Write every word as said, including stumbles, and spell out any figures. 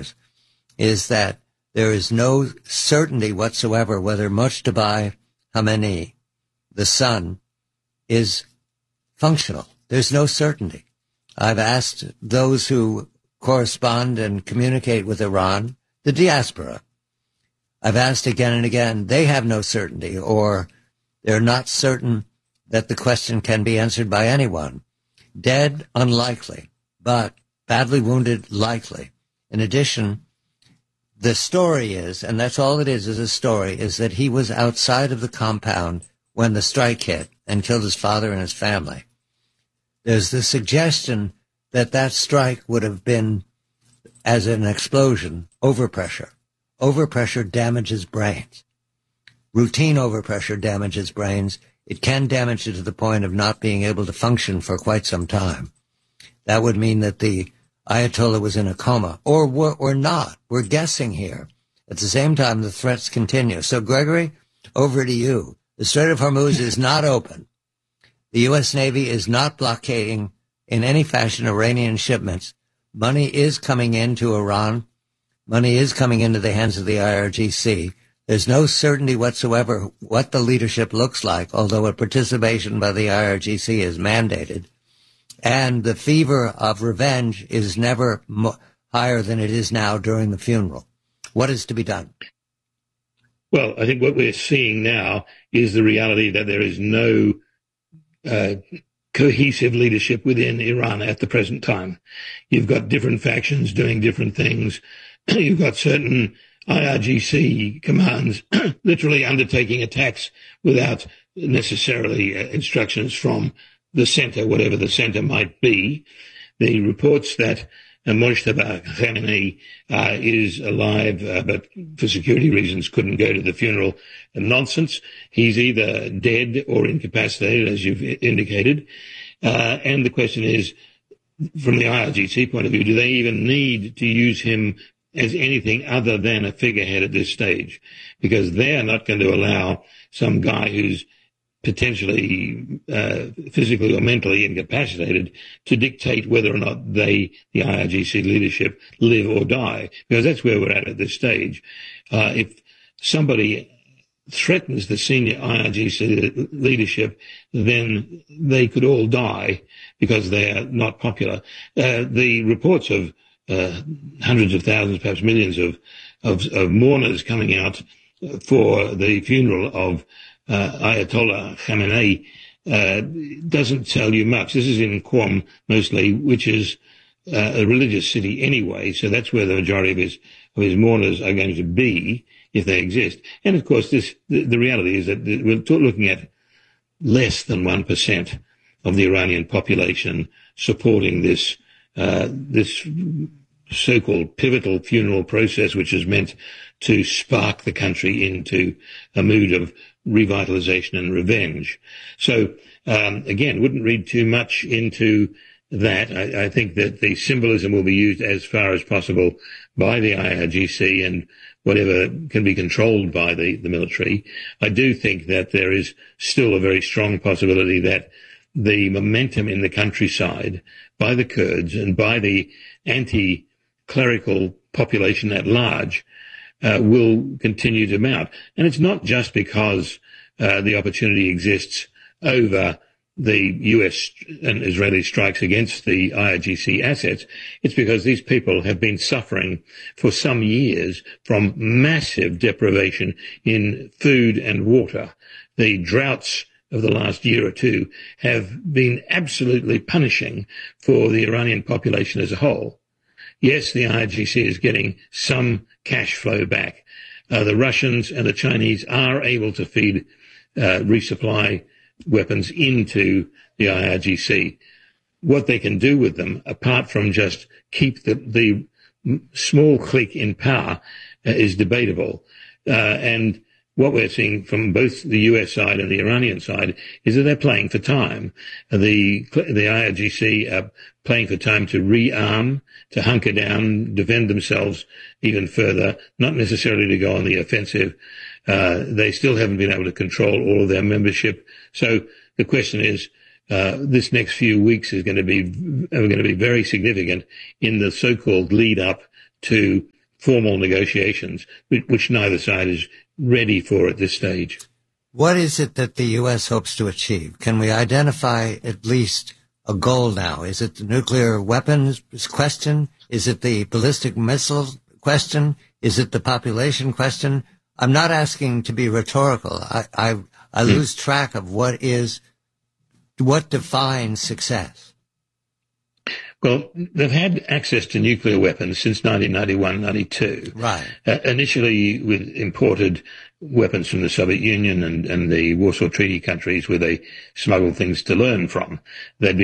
scholars is that there is no certainty whatsoever whether Mojtaba Khamenei, the son, is functional. There's no certainty. I've asked those who correspond and communicate with Iran, the diaspora. I've asked again and again. They have no certainty, or they're not certain that the question can be answered by anyone. Dead, unlikely, but badly wounded, likely. In addition, the story is, and that's all it is, is a story, is that he was outside of the compound when the strike hit and killed his father and his family. There's the suggestion that that strike would have been, as an explosion, overpressure. Overpressure damages brains. Routine overpressure damages brains. It can damage it to the point of not being able to function for quite some time. That would mean that the Ayatollah was in a coma, or or not. We're guessing here. At the same time, the threats continue. So, Gregory, over to you. The Strait of Hormuz is not open. The U S. Navy is not blockading in any fashion Iranian shipments. Money is coming into Iran. Money is coming into the hands of the I R G C. There's no certainty whatsoever what the leadership looks like, although a participation by the I R G C is mandated. And the fever of revenge is never mo- higher than it is now during the funeral. What is to be done? Well, I think what we're seeing now is the reality that there is no uh, cohesive leadership within Iran at the present time. You've got different factions doing different things. You've got certain I R G C commands literally undertaking attacks without necessarily uh, instructions from the center, whatever the center might be. The reports that uh, Mojtaba Khamenei uh, is alive, uh, but for security reasons couldn't go to the funeral, are nonsense. He's either dead or incapacitated, as you've indicated. Uh, and the question is, from the I R G C point of view, do they even need to use him as anything other than a figurehead at this stage? Because they're not going to allow some guy who's potentially uh, physically or mentally incapacitated to dictate whether or not they, the I R G C leadership, live or die, because that's where we're at at this stage. Uh, if somebody threatens the senior I R G C leadership, then they could all die because they are not popular. Uh, the reports of uh, hundreds of thousands, perhaps millions of, of, of mourners coming out for the funeral of Uh, Ayatollah Khamenei uh, doesn't tell you much. This is in Qom mostly, which is uh, a religious city anyway, so that's where the majority of his of his mourners are going to be, if they exist. And of course, this the, the reality is that we're looking at less than one percent of the Iranian population supporting this uh, this so-called pivotal funeral process, which is meant to spark the country into a mood of revitalization and revenge. So, um, again, wouldn't read too much into that. I, I think that the symbolism will be used as far as possible by the I R G C and whatever can be controlled by the, the military. I do think that there is still a very strong possibility that the momentum in the countryside by the Kurds and by the anti-clerical population at large Uh, will continue to mount. And it's not just because uh, the opportunity exists over the U S and Israeli strikes against the I R G C assets. It's because these people have been suffering for some years from massive deprivation in food and water. The droughts of the last year or two have been absolutely punishing for the Iranian population as a whole. Yes, the I R G C is getting some cash flow back. Uh, the Russians and the Chinese are able to feed, uh, resupply weapons into the I R G C. What they can do with them, apart from just keep the, the small clique in power, uh, is debatable. Uh, and what we're seeing from both the U S side and the Iranian side is that they're playing for time. The, the I R G C are playing for time to rearm, to hunker down, defend themselves even further, not necessarily to go on the offensive. Uh, they still haven't been able to control all of their membership. So the question is, uh, this next few weeks is going to be, are going to be very significant in the so-called lead up to formal negotiations, which neither side is ready for at this stage. What is it that the U S hopes to achieve? Can we identify at least a goal now? Is it the nuclear weapons question? Is it the ballistic missile question? Is it the population question? I'm not asking to be rhetorical. I, I, I lose track of what is, what defines success. Well, they've had access to nuclear weapons since nineteen ninety-one ninety-two. Right. Uh, initially with imported weapons from the Soviet Union and, and the Warsaw Treaty countries where they smuggled things to learn from. They'd been